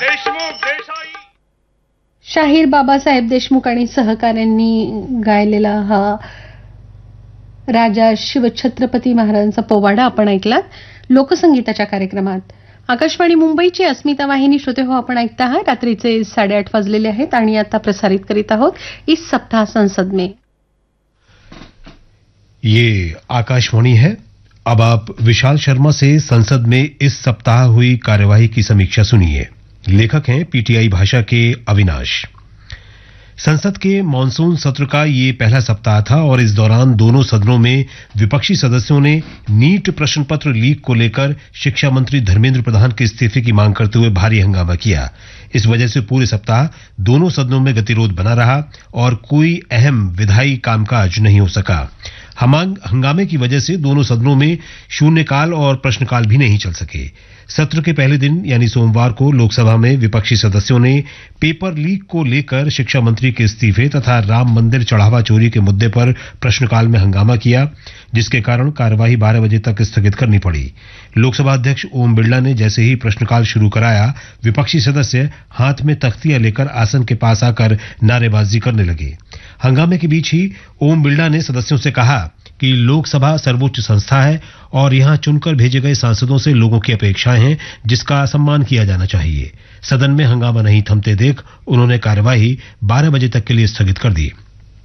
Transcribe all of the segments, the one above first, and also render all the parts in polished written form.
शाहीर बाबासाहेब देशमुख आणि सहकाऱ्यांनी गायलेला हा राजा शिवछत्रपती महाराजांचा पोवाडा आपण ऐकलात लोकसंगीताच्या कार्यक्रमात. आकाशवाणी मुंबईची अस्मिता वाहिनी श्रोते हो आपण ऐकता आहात. रात्रीचे 8:30 वाजलेले आहेत आणि आता प्रसारित करीत आहोत इस सप्ताह संसद में. ये आकाशवाणी है. अब आप विशाल शर्मा से संसद में इस सप्ताह हुई कार्यवाही की समीक्षा सुनिए. लेखक हैं पीटीआई भाषा के अविनाश. संसद के मॉनसून सत्र का ये पहला सप्ताह था और इस दौरान दोनों सदनों में विपक्षी सदस्यों ने नीट प्रश्न पत्र लीक को लेकर शिक्षा मंत्री धर्मेंद्र प्रधान के इस्तीफे की मांग करते हुए भारी हंगामा किया. इस वजह से पूरे सप्ताह दोनों सदनों में गतिरोध बना रहा और कोई अहम विधायी कामकाज नहीं हो सका. हंगामे की वजह से दोनों सदनों में शून्यकाल और प्रश्नकाल भी नहीं चल सके. सत्र के पहले दिन यानी सोमवार को लोकसभा में विपक्षी सदस्यों ने पेपर लीक को लेकर शिक्षा मंत्री के इस्तीफे तथा राम मंदिर चढ़ावा चोरी के मुद्दे पर प्रश्नकाल में हंगामा किया, जिसके कारण कार्यवाही 12 बजे तक स्थगित करनी पड़ी. लोकसभा अध्यक्ष ओम बिरला ने जैसे ही प्रश्नकाल शुरू कराया, विपक्षी सदस्य हाथ में तख्तियां लेकर आसन के पास आकर नारेबाजी करने लगे. हंगामे के बीच ही ओम बिरला ने सदस्यों से कहा कि लोकसभा सर्वोच्च संस्था है और यहां चुनकर भेजे गए सांसदों से लोगों की अपेक्षाएं हैं, जिसका सम्मान किया जाना चाहिए. सदन में हंगामा नहीं थमते देख उन्होंने कार्यवाही 12 बजे तक के लिए स्थगित कर दी.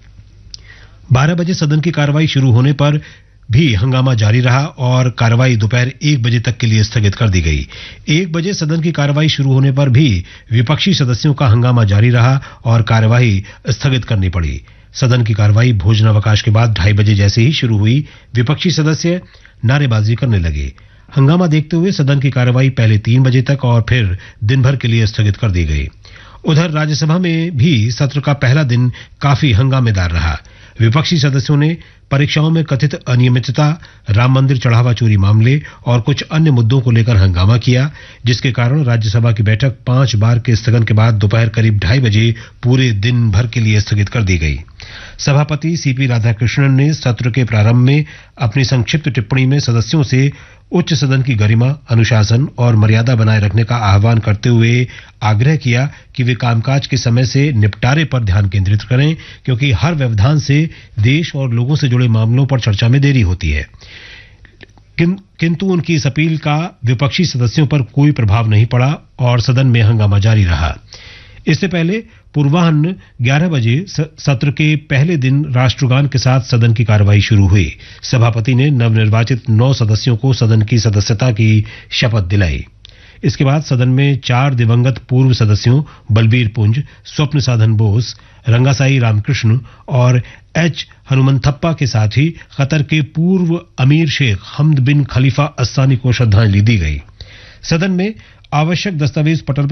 12 बजे सदन की कार्यवाही शुरू होने पर भी हंगामा जारी रहा और कार्यवाही दोपहर 1 बजे तक के लिए स्थगित कर दी गई. 1 बजे सदन की कार्यवाही शुरू होने पर भी विपक्षी सदस्यों का हंगामा जारी रहा और कार्यवाही स्थगित करनी पड़ी. सदन की कार्यवाही भोजनावकाश के बाद 2:30 बजे जैसे ही शुरू हुई, विपक्षी सदस्य नारेबाजी करने लगे. हंगामा देखते हुए सदन की कार्यवाही पहले 3 बजे तक और फिर दिन भर के लिए स्थगित कर दी गई. उधर राज्यसभा में भी सत्र का पहला दिन काफी हंगामेदार रहा. विपक्षी सदस्यों ने परीक्षाओं में कथित अनियमितता, राम मंदिर चढ़ावा चोरी मामले और कुछ अन्य मुद्दों को लेकर हंगामा किया, जिसके कारण राज्यसभा की बैठक 5 बार के स्थगन के बाद दोपहर करीब 2:30 बजे पूरे दिन भर के लिए स्थगित कर दी गई. सभापति सीपी राधाकृष्णन ने सत्र के प्रारंभ में अपनी संक्षिप्त टिप्पणी में सदस्यों से उच्च सदन की गरिमा, अनुशासन और मर्यादा बनाए रखने का आह्वान करते हुए आग्रह किया कि वे कामकाज के समय से निपटारे पर ध्यान केंद्रित करें, क्योंकि हर व्यवधान से देश और लोगों से जुड़े मामलों पर चर्चा में देरी होती है. किंतु उनकी इस अपील का विपक्षी सदस्यों पर कोई प्रभाव नहीं पड़ा और सदन में हंगामा जारी रहा. इससे पहले पूर्वाह्न 11 बजे सत्र के पहले दिन राष्ट्रगान के साथ सदन की कार्यवाही शुरू हुई. सभापति ने नवनिर्वाचित 9 सदस्यों को सदन की सदस्यता की शपथ दिलाई. इसके बाद सदन में 4 दिवंगत पूर्व सदस्यों बलबीर पुंज, स्वप्न साधन बोस, रंगासाई रामकृष्ण और एच हनुमंथप्पा के साथ ही कतर के पूर्व अमीर शेख हमद बिन खलीफा अस्सानी को श्रद्धांजलि दी गई. सदन में आवश्यक दस्तावेज पटल